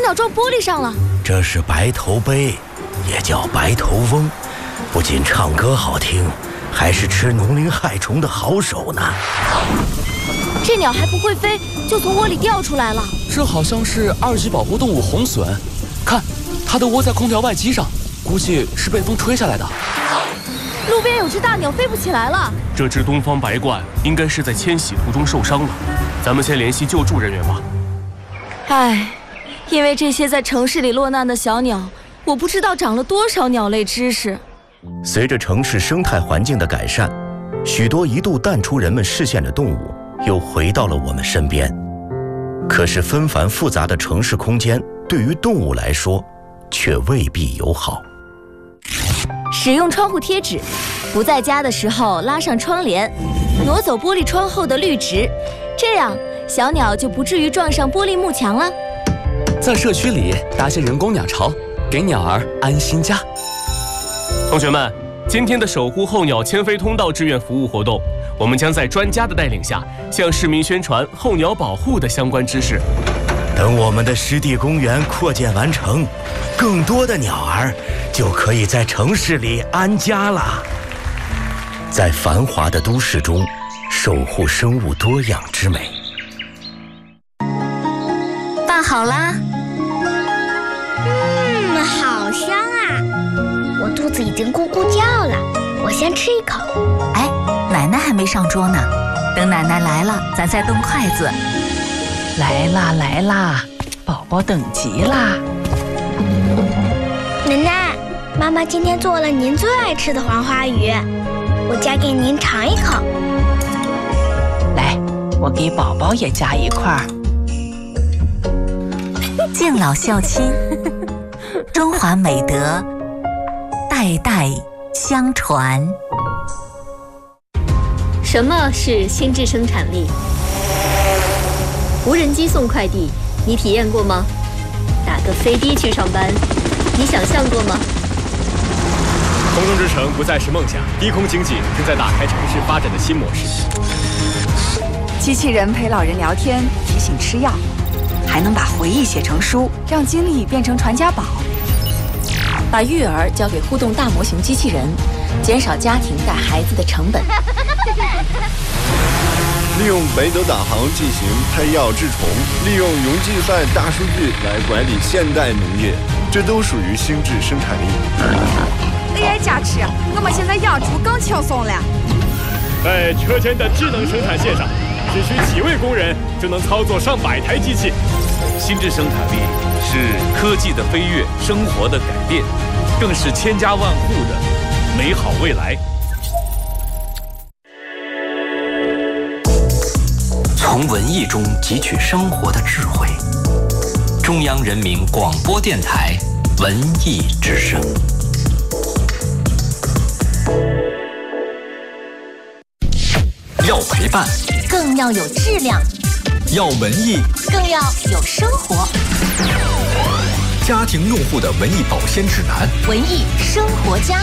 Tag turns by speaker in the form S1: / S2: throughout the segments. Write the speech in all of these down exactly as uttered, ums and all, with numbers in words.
S1: 鸟撞玻璃上了。
S2: 这是白头鹎，也叫白头翁，不仅唱歌好听，还是吃农林害虫的好手呢。
S1: 这鸟还不会飞，就从窝里掉出来了。
S3: 这好像是二级保护动物红隼，看，它都窝在空调外机上，估计是被风吹下来的。
S1: 路边有只大鸟飞不起来了。
S4: 这只东方白鹳应该是在迁徙途中受伤了，咱们先联系救助人员吧。
S1: 唉，因为这些在城市里落难的小鸟，我不知道长了多少鸟类知识。
S2: 随着城市生态环境的改善，许多一度淡出人们视线的动物又回到了我们身边。可是纷繁复杂的城市空间对于动物来说却未必友好。
S1: 使用窗户贴纸，不在家的时候拉上窗帘，挪走玻璃窗后的绿植，这样小鸟就不至于撞上玻璃幕墙了。
S3: 在社区里搭些人工鸟巢，给鸟儿安心家。
S4: 同学们，今天的守护候鸟迁飞通道志愿服务活动，我们将在专家的带领下，向市民宣传候鸟保护的相关知识。
S2: 等我们的湿地公园扩建完成，更多的鸟儿就可以在城市里安家了。在繁华的都市中，守护生物多样之美。
S1: 拌好啦。
S5: 嗯，好香啊！我肚子已经咕咕叫了，我先吃一口。
S6: 哎，奶奶还没上桌呢，等奶奶来了，咱再动筷子。
S7: 来啦来啦，宝宝等急啦！
S5: 奶奶，妈妈今天做了您最爱吃的黄花鱼，我夹给您尝一口。
S7: 来，我给宝宝也夹一块儿。
S6: 敬老孝亲，中华美德代代相传。
S8: 什么是心智生产力？无人机送快递，你体验过吗？打个飞的去上班，你想象过吗？
S9: 空中之城不再是梦想，低空经济正在打开城市发展的新模式。
S10: 机器人陪老人聊天，提醒吃药，还能把回忆写成书，让经历变成传家宝。
S11: 把育儿交给互动大模型机器人，减少家庭带孩子的成本。
S12: 利用北斗导航进行配药治虫，利用云计算大数据来管理现代农业，这都属于心智生产力。
S10: A I 加持，我们现在养猪更轻松了。
S9: 在车间的智能生产线上，只需几位工人就能操作上百台机器。
S13: 心智生产力是科技的飞跃，生活的改变，更是千家万户的美好未来。
S14: 从文艺中汲取生活的智慧。中央人民广播电台文艺之声。
S15: 要陪伴，
S6: 更要有质量；
S15: 要文艺，
S6: 更要有生活。
S15: 家庭用户的文艺保鲜指南，
S6: 文艺生活家。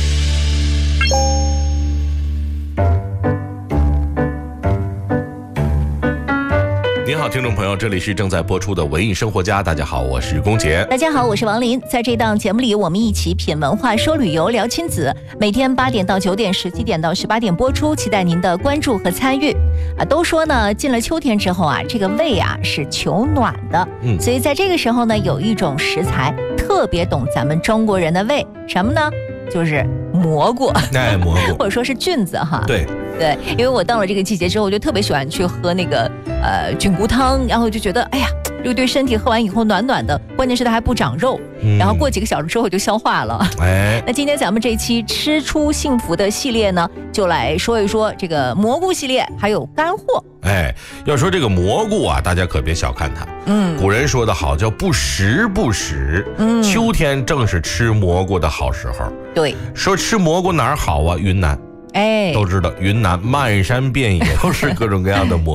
S16: 您好，听众朋友，这里是正在播出的文艺生活家。大家好，我是龚杰。
S6: 大家好，我是王林。在这档节目里，我们一起品文化、说旅游、聊亲子。每天八点到九点，十七点到十八点播出，期待您的关注和参与。啊，都说呢，进了秋天之后啊，这个胃啊是求暖的。嗯，所以在这个时候呢，有一种食材特别懂咱们中国人的胃，什么呢？就是蘑菇。
S16: 哎，蘑菇，
S6: 或者说是菌子哈。
S16: 对。
S6: 对，因为我到了这个季节之后，我就特别喜欢去喝那个呃菌菇汤，然后就觉得哎呀，这个对身体喝完以后暖暖的，关键是它还不长肉，嗯、然后过几个小时之后就消化了。哎，那今天咱们这期吃出幸福的系列呢，就来说一说这个蘑菇系列，还有干货。
S16: 哎，要说这个蘑菇啊，大家可别小看它。嗯，古人说得好，叫不时不食。嗯，秋天正是吃蘑菇的好时候。
S6: 对，
S16: 说吃蘑菇哪儿好啊？云南。哎，都知道云南漫山遍野都是各种各样的蘑菇。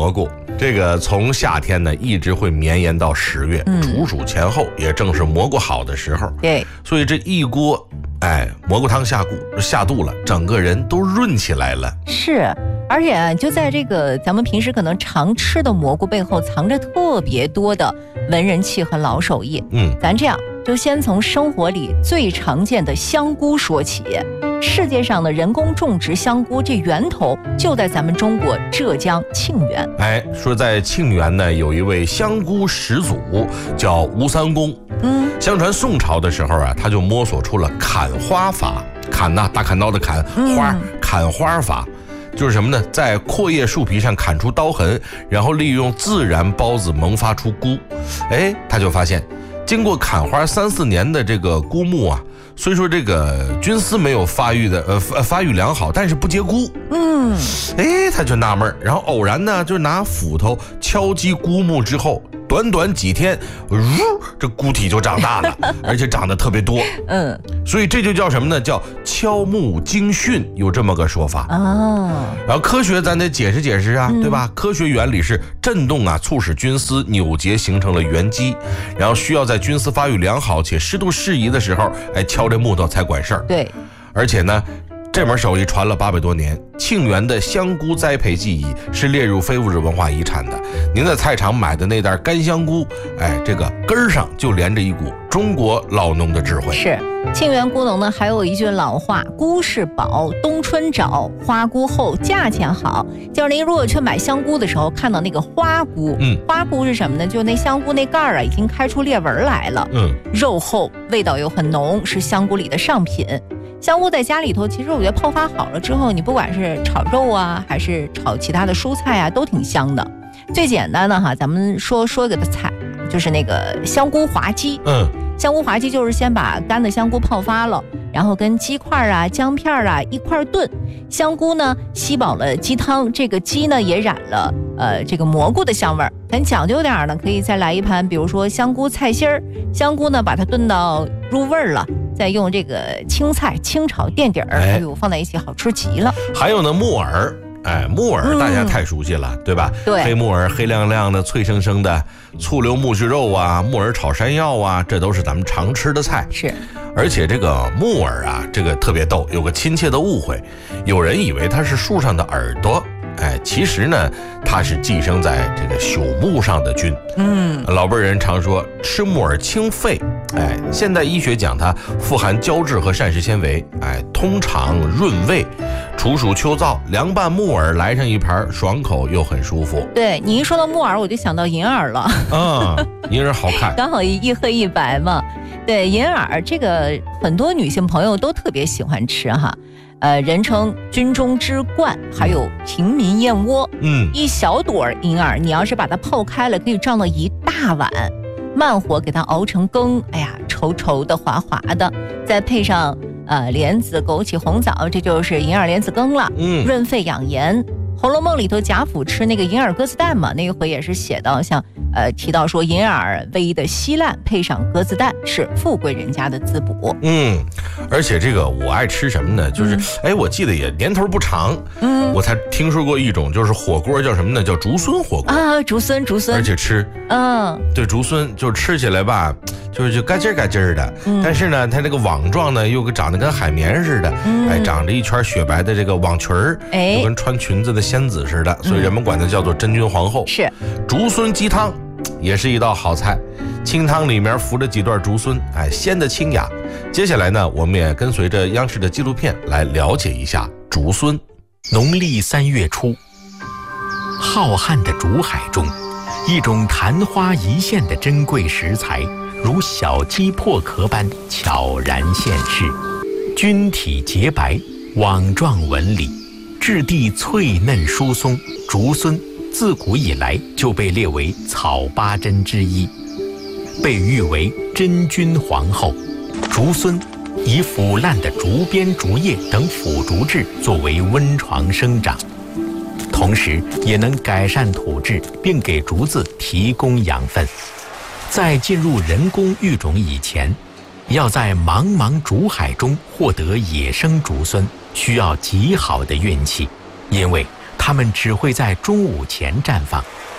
S16: 这个从夏天呢一直会绵延到十月，嗯、处暑前后也正是蘑菇好的时候。
S6: 对，
S16: 所以这一锅，哎，蘑菇汤下肚下肚了，整个人都润起来了。
S6: 是，而且啊，就在这个咱们平时可能常吃的蘑菇背后，藏着特别多的文人气和老手艺。嗯，咱这样就先从生活里最常见的香菇说起。世界上的人工种植香菇，这源头就在咱们中国浙江庆元。
S16: 哎，说在庆元呢，有一位香菇始祖叫吴三公。嗯，相传宋朝的时候啊，他就摸索出了砍花法，砍呐、啊，大砍刀的砍，花、嗯、砍花法。就是什么呢？在阔叶树皮上砍出刀痕，然后利用自然孢子萌发出菇。哎，他就发现，经过砍花三四年的这个菇木啊，虽说这个菌丝没有发育的呃发育良好，但是不结菇。嗯，哎，他就纳闷，然后偶然呢，就拿斧头敲击菇木之后，短短几天，呜，这菇体就长大了，而且长得特别多。嗯，所以这就叫什么呢？叫敲木惊蕈，有这么个说法。哦，然后科学咱得解释解释啊，嗯、对吧？科学原理是震动啊，促使菌丝扭结形成了原基，然后需要在菌丝发育良好且湿度适宜的时候，哎，敲这木头才管事儿。对，而且呢，这门手艺传了八百多年，庆元的香菇栽培技艺是列入非物质文化遗产的。您在菜场买的那袋干香菇，哎，这个根儿上就连着一股中国老农的智慧。是，庆元菇农呢还有一句老话：菇是宝，冬春找，花菇厚，价钱好。就是您如果去买香菇的时候，看到那个花菇，嗯，花菇是什么呢？就那香菇那盖儿啊，已经开出裂纹来了，嗯，肉厚，味道又很浓，是香菇里的上品。香菇在家里头，其实我觉得泡发好了之后，你不管是炒肉啊，还是炒其他的蔬菜啊，都挺香的。最简单的哈，咱们说说一个菜，就是那个香菇滑鸡。嗯，香菇滑鸡就是先把干的香菇泡发了，然后跟鸡块啊、姜片啊一块炖。香菇呢吸饱了鸡汤，这个鸡呢也染了呃这个蘑菇的香味儿。咱讲究点呢，可以再来一盘，比如说香菇菜心儿。香菇呢把它炖到入味儿了，再用这个青菜清炒垫底儿，哎呦，放在一起好吃极了。还有呢，木耳。哎，木耳大家太熟悉了，嗯、对吧？对，黑木耳黑亮亮的、脆生生的，醋溜木须肉啊，木耳炒山药啊，这都是咱们常吃的菜。是，而且这个木耳啊，这个特别逗，有个亲切的误会，有人以为它是树上的耳朵。哎，其实呢，它是寄生在这个朽木上的菌。嗯，老辈人常说吃木耳清肺。哎，现代医学讲它富含胶质和膳食纤维，哎，通肠润胃。处暑秋燥，凉拌木耳来上一盘，爽口又很舒服。对，你一说到木耳，我就想到银耳了。啊、嗯，银耳好看，刚好一黑一白嘛。对，银耳这个很多女性朋友都特别喜欢吃哈。呃，人称军中之冠，还有平民燕窝。嗯，一小朵银耳，你要是把它泡开了，可以胀到一大碗，慢火给它熬成羹，哎呀，稠稠的、滑滑的，再配上呃莲子、枸杞、红枣，这就是银耳莲子羹了。嗯，润肺养颜。《红楼梦》里头贾府吃那个银耳鸽子蛋嘛，那一回也是写到像呃提到说银耳煨的稀烂，配上鸽子蛋是富贵人家的滋补。嗯，而且这个我爱吃什么呢？就是、嗯、哎，我记得也年头不长，嗯，我才听说过一种就是火锅叫什么呢？叫竹荪火锅啊，竹荪竹荪，而且吃，嗯，对，竹荪就吃起来吧，就是就嘎叽儿嘎叽儿的，嗯，但是呢，它这个网状呢又长得跟海绵似的，嗯，哎，长着一圈雪白的这个网裙儿，哎，就跟穿裙子的仙子似的，所以人们管它叫做真菌皇后。是，竹荪鸡汤也是一道好菜，清汤里面浮着几段竹荪，哎，鲜的清雅。接下来呢，我们也跟随着央视的纪录片来了解一下竹荪。
S14: 农历三月初，浩瀚的竹海中，一种昙花一现的珍贵食材，如小鸡破壳般悄然现世，菌体洁白，网状纹理，质地脆嫩疏松。竹荪自古以来就被列为草八珍之一，被誉为真菌皇后。竹荪以腐烂的竹编、竹叶等腐竹质作为温床生长，同时也能改善土质，并给竹子提供养分。在进入人工育种以前，要在茫茫竹海中获得野生竹荪，需要极好的运气，因为它们只会在中午前绽放，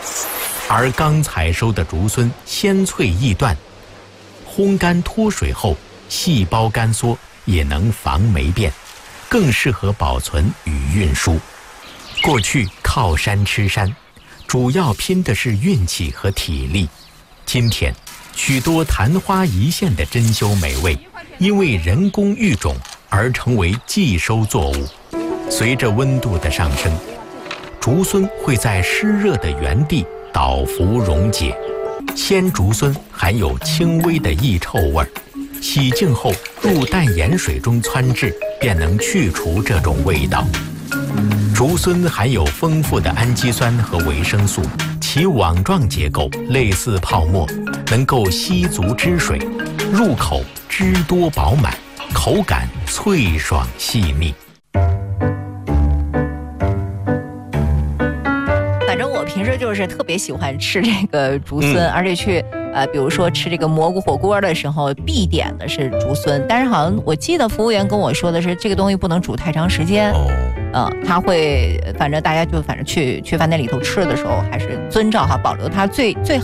S14: 而刚采收的竹荪鲜脆易断，烘干脱水后细胞干缩，也能防霉变，更适合保存与运输。过去靠山吃山，主要拼的是运气和体力。今天许多昙花一现的珍馐美味，因为人工育种而成为寄收作物。随着温度的上升，竹荪会在湿热的原地倒伏溶解，鲜竹荪含有轻微的异臭味，洗净后入淡盐水中汆制，便能去除这种味道。竹荪含有丰富的氨基酸和维生素，其网状结构类似泡沫，能够吸足汁水，入口汁多饱满，口感脆爽细腻。
S6: 反正我平时就是特别喜欢吃这个竹荪，嗯、而且去呃，比如说吃这个蘑菇火锅的时候，必点的是竹荪。但是好像我记得服务员跟我说的是，这个东西不能煮太长时间。哦。嗯，他会，反正大家就反正去去饭店里头吃的时候，还是遵照哈，保留它最最